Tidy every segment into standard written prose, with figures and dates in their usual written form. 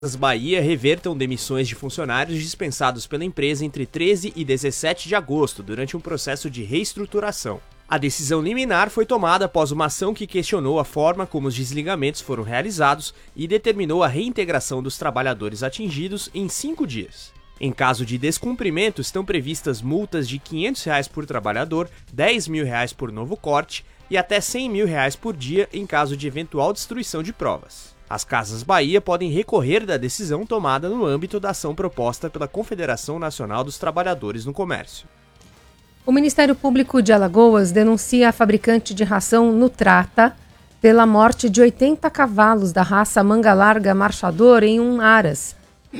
Bahia revertam demissões de funcionários dispensados pela empresa entre 13 e 17 de agosto, durante um processo de reestruturação. A decisão liminar foi tomada após uma ação que questionou a forma como os desligamentos foram realizados e determinou a reintegração dos trabalhadores atingidos em 5 dias. Em caso de descumprimento, estão previstas multas de R$ 500 por trabalhador, R$ 10 mil por novo corte e até R$ 100 mil por dia em caso de eventual destruição de provas. As Casas Bahia podem recorrer da decisão tomada no âmbito da ação proposta pela Confederação Nacional dos Trabalhadores no Comércio. O Ministério Público de Alagoas denuncia a fabricante de ração Nutrata pela morte de 80 cavalos da raça Manga Larga Marchador em Aras.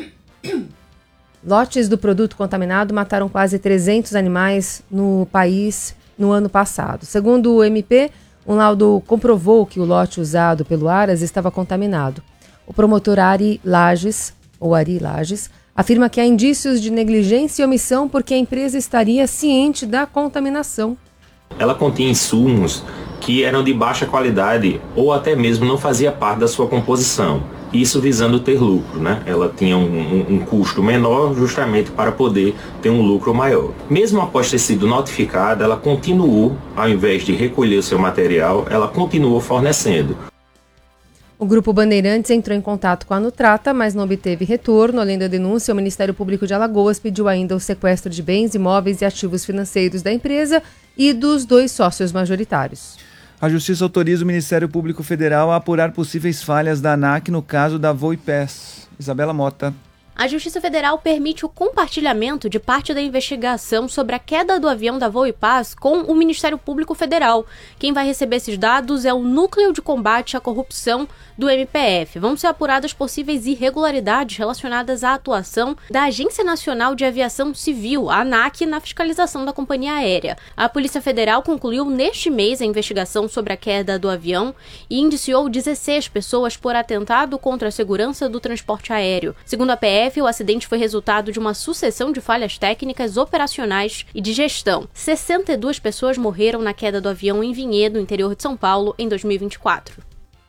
Lotes do produto contaminado mataram quase 300 animais no país no ano passado. Segundo o MP, um laudo comprovou que o lote usado pelo Aras estava contaminado. O promotor Ari Lages afirma que há indícios de negligência e omissão porque a empresa estaria ciente da contaminação. Ela continha insumos que eram de baixa qualidade ou até mesmo não fazia parte da sua composição. Isso visando ter lucro, né? Ela tinha um custo menor justamente para poder ter um lucro maior. Mesmo após ter sido notificada, ela continuou, ao invés de recolher o seu material, ela continuou fornecendo. O Grupo Bandeirantes entrou em contato com a Nutrata, mas não obteve retorno. Além da denúncia, o Ministério Público de Alagoas pediu ainda o sequestro de bens imóveis e ativos financeiros da empresa e dos 2 sócios majoritários. A Justiça autoriza o Ministério Público Federal a apurar possíveis falhas da ANAC no caso da Voipes. Isabela Mota. A Justiça Federal permite o compartilhamento de parte da investigação sobre a queda do avião da Voipaz com o Ministério Público Federal. Quem vai receber esses dados é o Núcleo de Combate à Corrupção do MPF. Vão ser apuradas possíveis irregularidades relacionadas à atuação da Agência Nacional de Aviação Civil, a ANAC, na fiscalização da companhia aérea. A Polícia Federal concluiu neste mês a investigação sobre a queda do avião e indiciou 16 pessoas por atentado contra a segurança do transporte aéreo. Segundo a PF, o acidente foi resultado de uma sucessão de falhas técnicas, operacionais e de gestão. 62 pessoas morreram na queda do avião em Vinhedo, interior de São Paulo, em 2024.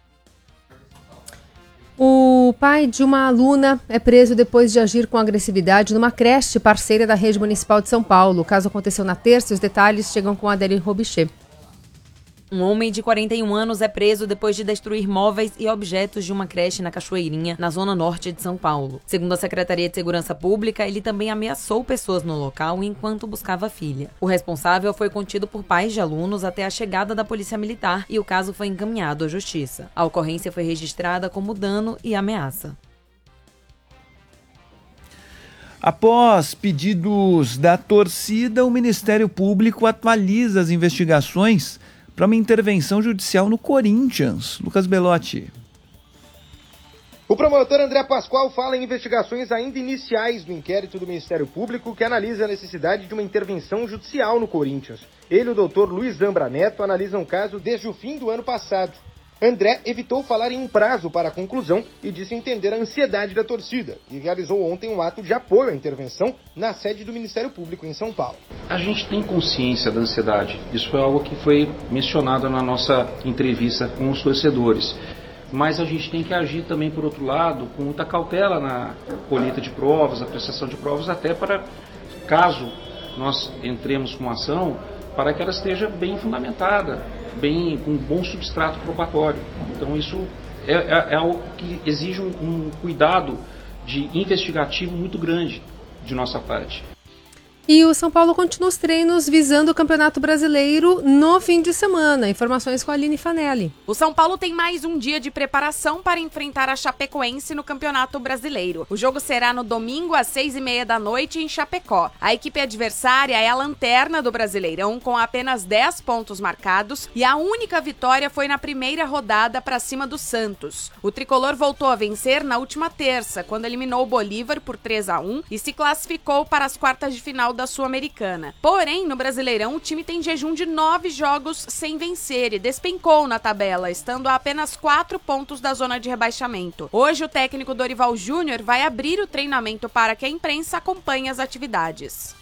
O pai de uma aluna é preso depois de agir com agressividade numa creche parceira da Rede Municipal de São Paulo. O caso aconteceu na terça e os detalhes chegam com a Adélia Robichê. Um homem de 41 anos é preso depois de destruir móveis e objetos de uma creche na Cachoeirinha, na zona norte de São Paulo. Segundo a Secretaria de Segurança Pública, ele também ameaçou pessoas no local enquanto buscava a filha. O responsável foi contido por pais de alunos até a chegada da Polícia Militar e o caso foi encaminhado à Justiça. A ocorrência foi registrada como dano e ameaça. Após pedidos da torcida, o Ministério Público atualiza as investigações para uma intervenção judicial no Corinthians. Lucas Belotti. O promotor André Pascoal fala em investigações ainda iniciais do inquérito do Ministério Público que analisa a necessidade de uma intervenção judicial no Corinthians. Ele e o doutor Luiz Zambra Neto analisam o caso desde o fim do ano passado. André evitou falar em um prazo para a conclusão e disse entender a ansiedade da torcida e realizou ontem um ato de apoio à intervenção na sede do Ministério Público em São Paulo. A gente tem consciência da ansiedade. Isso foi algo que foi mencionado na nossa entrevista com os torcedores. Mas a gente tem que agir também, por outro lado, com muita cautela na colheita de provas, apreciação de provas, até para, caso nós entremos com ação, para que ela esteja bem fundamentada, com um bom substrato probatório. Então isso é algo que exige um cuidado investigativo muito grande de nossa parte. E o São Paulo continua os treinos visando o Campeonato Brasileiro no fim de semana. Informações com a Aline Fanelli. O São Paulo tem mais um dia de preparação para enfrentar a Chapecoense no Campeonato Brasileiro. O jogo será no domingo às 6h30 da noite em Chapecó. A equipe adversária é a lanterna do Brasileirão, com apenas 10 pontos marcados, e a única vitória foi na primeira rodada para cima do Santos. O tricolor voltou a vencer na última terça, quando eliminou o Bolívar por 3-1 e se classificou para as quartas de final da Sul-Americana. Porém, no Brasileirão, o time tem jejum de 9 jogos sem vencer e despencou na tabela, estando a apenas 4 pontos da zona de rebaixamento. Hoje, o técnico Dorival Júnior vai abrir o treinamento para que a imprensa acompanhe as atividades.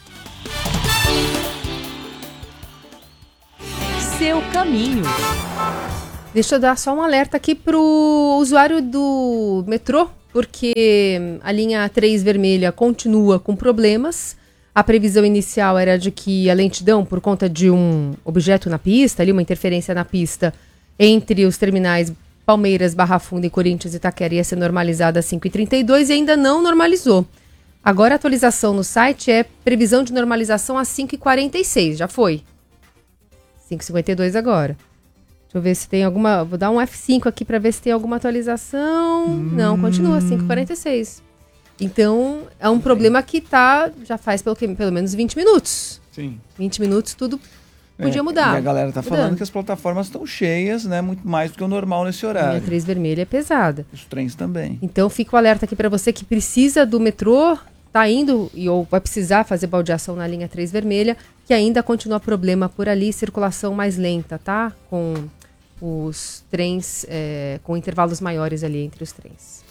Seu caminho. Deixa eu dar só um alerta aqui pro usuário do metrô porque a linha 3 vermelha continua com problemas. A previsão inicial era de que a lentidão, por conta de um objeto na pista, ali uma interferência na pista, entre os terminais Palmeiras, Barra Funda e Corinthians e Itaquera ia ser normalizada às 5h32 e ainda não normalizou. Agora a atualização no site é previsão de normalização às 5h46, já foi. 5h52 agora. Deixa eu ver se tem alguma... Vou dar um F5 aqui para ver se tem alguma atualização. Não, continua, 5h46. Então, é um problema que já faz pelo menos 20 minutos. Sim. 20 minutos, tudo podia mudar. E a galera tá falando que as plataformas estão cheias, né? Muito mais do que o normal nesse horário. A linha 3 vermelha é pesada. Os trens também. Então, fica o alerta aqui para você que precisa do metrô, tá indo ou vai precisar fazer baldeação na linha 3 vermelha, que ainda continua problema por ali, circulação mais lenta, tá? Com os trens, com intervalos maiores ali entre os trens.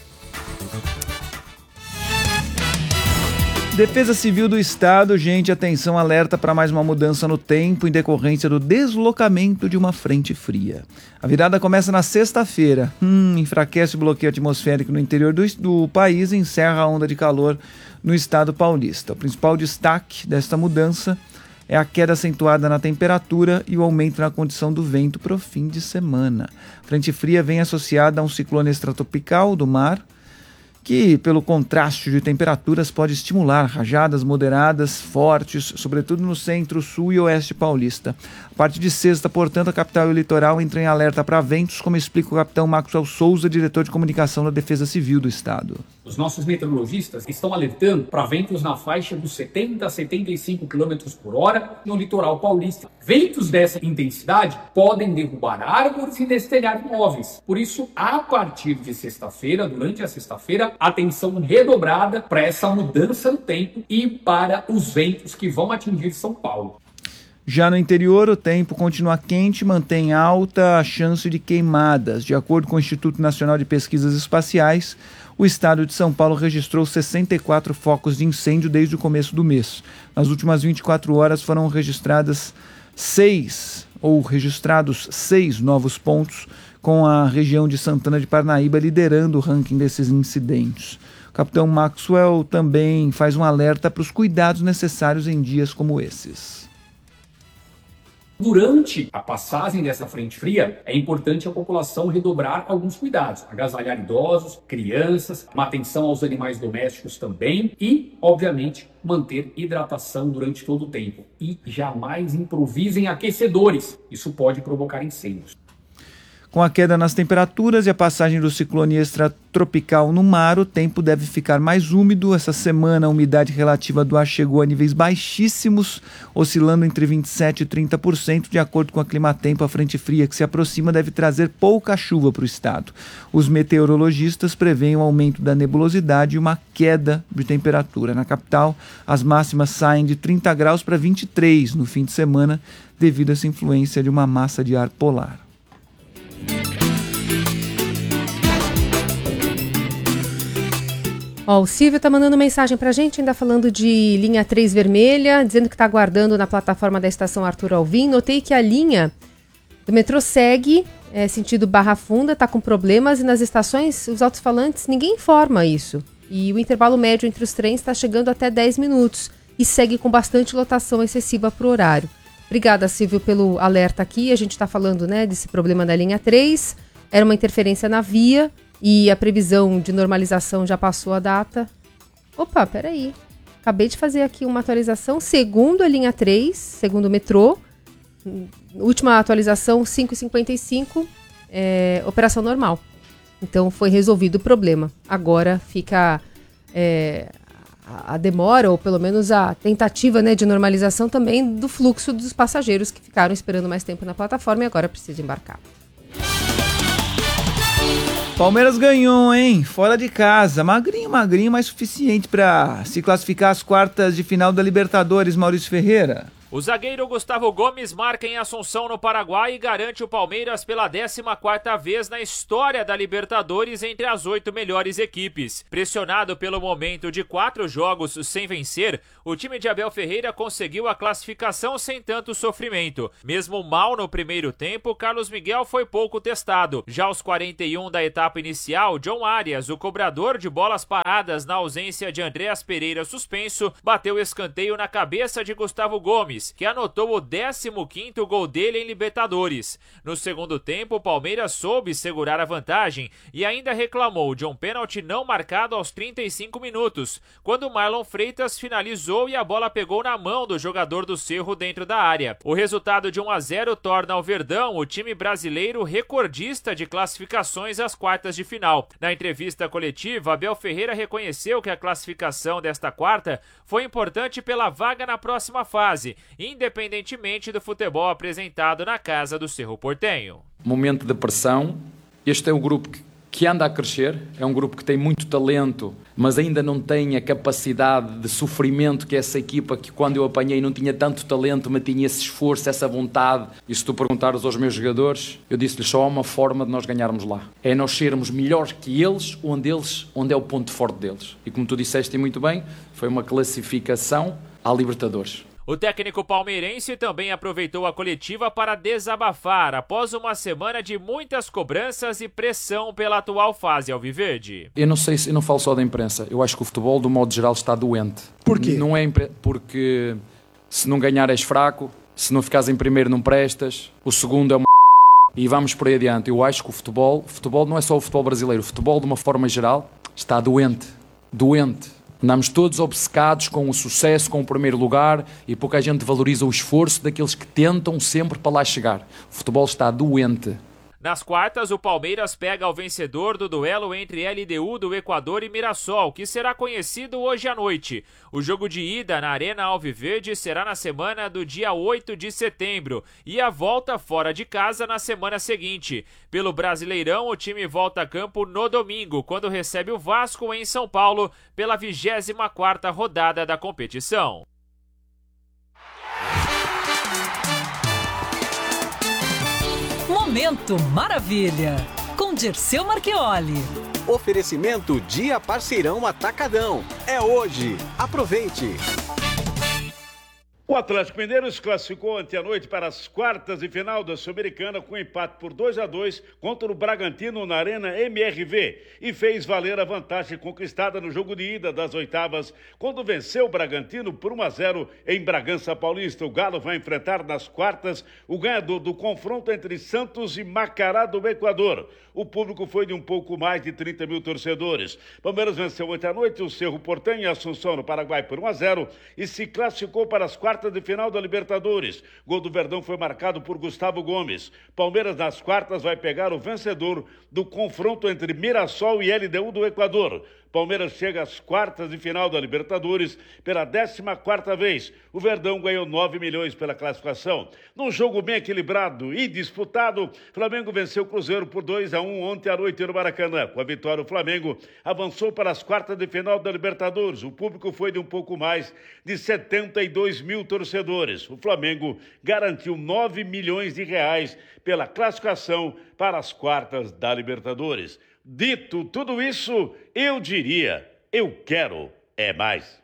Defesa Civil do Estado, gente, atenção, alerta para mais uma mudança no tempo em decorrência do deslocamento de uma frente fria. A virada começa na sexta-feira, enfraquece o bloqueio atmosférico no interior do país e encerra a onda de calor no estado paulista. O principal destaque desta mudança é a queda acentuada na temperatura e o aumento na condição do vento para o fim de semana. A frente fria vem associada a um ciclone extratropical do mar, que, pelo contraste de temperaturas, pode estimular rajadas moderadas, fortes, sobretudo no centro, sul e oeste paulista. A partir de sexta, portanto, a capital e o litoral entram em alerta para ventos, como explica o capitão Maxwell Souza, diretor de comunicação da Defesa Civil do Estado. Os nossos meteorologistas estão alertando para ventos na faixa dos 70 a 75 km por hora no litoral paulista. Ventos dessa intensidade podem derrubar árvores e destelhar imóveis. Por isso, a partir de sexta-feira, durante a sexta-feira, atenção redobrada para essa mudança no tempo e para os ventos que vão atingir São Paulo. Já no interior, o tempo continua quente e mantém alta a chance de queimadas. De acordo com o Instituto Nacional de Pesquisas Espaciais, o estado de São Paulo registrou 64 focos de incêndio desde o começo do mês. Nas últimas 24 horas foram registrados 6 novos pontos, com a região de Santana de Parnaíba liderando o ranking desses incidentes. O capitão Maxwell também faz um alerta para os cuidados necessários em dias como esses. Durante a passagem dessa frente fria, é importante a população redobrar alguns cuidados. Agasalhar idosos, crianças, uma atenção aos animais domésticos também e, obviamente, manter hidratação durante todo o tempo. E jamais improvisem aquecedores. Isso pode provocar incêndios. Com a queda nas temperaturas e a passagem do ciclone extratropical no mar, o tempo deve ficar mais úmido. Essa semana, a umidade relativa do ar chegou a níveis baixíssimos, oscilando entre 27% e 30%. De acordo com a Climatempo, a frente fria que se aproxima deve trazer pouca chuva para o estado. Os meteorologistas preveem um aumento da nebulosidade e uma queda de temperatura. Na capital, as máximas saem de 30 graus para 23 no fim de semana, devido a essa influência de uma massa de ar polar. O Silvio tá mandando mensagem pra gente, ainda falando de linha 3 vermelha, dizendo que tá aguardando na plataforma da estação Arthur Alvim. Notei que a linha do metrô segue, sentido Barra Funda, tá com problemas, e nas estações, os alto-falantes, ninguém informa isso. E o intervalo médio entre os trens está chegando até 10 minutos e segue com bastante lotação excessiva pro horário. Obrigada, Silvio, pelo alerta aqui. A gente está falando, desse problema da linha 3. Era uma interferência na via e a previsão de normalização já passou a data. Opa, peraí. Acabei de fazer aqui uma atualização. Segundo a linha 3, segundo o metrô, última atualização, 5h55, operação normal. Então foi resolvido o problema. Agora fica a demora, ou pelo menos a tentativa de normalização também do fluxo dos passageiros que ficaram esperando mais tempo na plataforma e agora precisam embarcar. Palmeiras ganhou, hein? Fora de casa. Magrinho, mas suficiente para se classificar às quartas de final da Libertadores, Maurício Ferreira. O zagueiro Gustavo Gomes marca em Assunção, no Paraguai, e garante o Palmeiras pela 14ª vez na história da Libertadores entre as 8 melhores equipes. Pressionado pelo momento de 4 jogos sem vencer, o time de Abel Ferreira conseguiu a classificação sem tanto sofrimento. Mesmo mal no primeiro tempo, Carlos Miguel foi pouco testado. Já aos 41 da etapa inicial, John Arias, o cobrador de bolas paradas na ausência de Andréas Pereira suspenso, bateu escanteio na cabeça de Gustavo Gomes, que anotou o 15º gol dele em Libertadores. No segundo tempo, o Palmeiras soube segurar a vantagem e ainda reclamou de um pênalti não marcado aos 35 minutos, quando Marlon Freitas finalizou e a bola pegou na mão do jogador do Cerro dentro da área. O resultado de 1-0 torna o Verdão o time brasileiro recordista de classificações às quartas de final. Na entrevista coletiva, Abel Ferreira reconheceu que a classificação desta quarta foi importante pela vaga na próxima fase, independentemente do futebol apresentado na casa do Cerro Porteño. Momento de pressão. Este é um grupo que anda a crescer, é um grupo que tem muito talento, mas ainda não tem a capacidade de sofrimento que essa equipa, que quando eu apanhei não tinha tanto talento, mas tinha esse esforço, essa vontade. E se tu perguntares aos meus jogadores, eu disse-lhes só há uma forma de nós ganharmos lá. É nós sermos melhores que eles, onde é o ponto forte deles. E como tu disseste muito bem, foi uma classificação à Libertadores. O técnico palmeirense também aproveitou a coletiva para desabafar após uma semana de muitas cobranças e pressão pela atual fase alviverde. Eu não sei, eu não falo só da imprensa, eu acho que o futebol, do modo geral, está doente. Por quê? Não é porque se não ganhar és fraco, se não ficares em primeiro não prestas, o segundo é uma e vamos por aí adiante. Eu acho que o futebol não é só o futebol brasileiro, o futebol de uma forma geral está doente. Andamos todos obcecados com o sucesso, com o primeiro lugar, e pouca gente valoriza o esforço daqueles que tentam sempre para lá chegar. O futebol está doente. Nas quartas, o Palmeiras pega o vencedor do duelo entre LDU do Equador e Mirassol, que será conhecido hoje à noite. O jogo de ida na Arena Alviverde será na semana do dia 8 de setembro e a volta fora de casa na semana seguinte. Pelo Brasileirão, o time volta a campo no domingo, quando recebe o Vasco em São Paulo pela 24ª rodada da competição. Momento Maravilha, com Dirceu Marchioli. Oferecimento Dia Parceirão Atacadão. É hoje. Aproveite. O Atlético Mineiro se classificou ontem à noite para as quartas de final da Sul-Americana com empate por 2-2 contra o Bragantino na Arena MRV e fez valer a vantagem conquistada no jogo de ida das oitavas quando venceu o Bragantino por 1-0 em Bragança Paulista. O Galo vai enfrentar nas quartas o ganhador do confronto entre Santos e Macará do Equador. O público foi de um pouco mais de 30 mil torcedores. Palmeiras venceu ontem à noite o Cerro Porteño em Assunção, no Paraguai, por 1-0 e se classificou para as quartas de final da Libertadores. Gol do Verdão foi marcado por Gustavo Gomes. Palmeiras nas quartas vai pegar o vencedor do confronto entre Mirassol e LDU do Equador. Palmeiras chega às quartas de final da Libertadores pela 14ª vez. O Verdão ganhou 9 milhões pela classificação. Num jogo bem equilibrado e disputado, Flamengo venceu o Cruzeiro por 2-1 ontem à noite no Maracanã. Com a vitória, o Flamengo avançou para as quartas de final da Libertadores. O público foi de um pouco mais de 72 mil torcedores. O Flamengo garantiu 9 milhões de reais pela classificação para as quartas da Libertadores. Dito tudo isso, eu diria, eu quero é mais.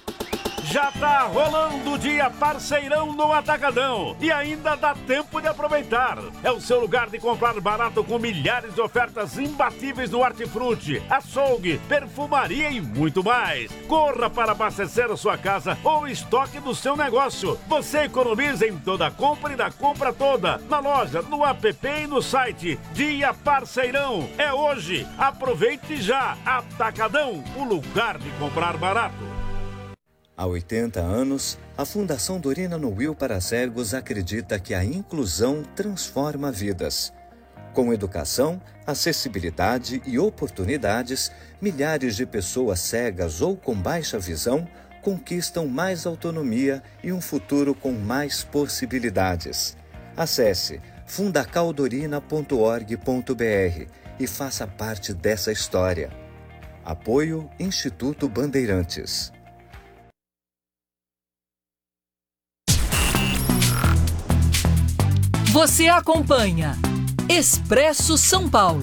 Já tá rolando o Dia Parceirão no Atacadão e ainda dá tempo de aproveitar. É o seu lugar de comprar barato com milhares de ofertas imbatíveis no hortifruti, açougue, perfumaria e muito mais. Corra para abastecer a sua casa ou estoque do seu negócio. Você economiza em toda a compra e na compra toda, na loja, no app e no site. Dia Parceirão é hoje. Aproveite já. Atacadão, o lugar de comprar barato. Há 80 anos, a Fundação Dorina Nuil para Cegos acredita que a inclusão transforma vidas. Com educação, acessibilidade e oportunidades, milhares de pessoas cegas ou com baixa visão conquistam mais autonomia e um futuro com mais possibilidades. Acesse fundacaldorina.org.br e faça parte dessa história. Apoio Instituto Bandeirantes. Você acompanha Expresso São Paulo.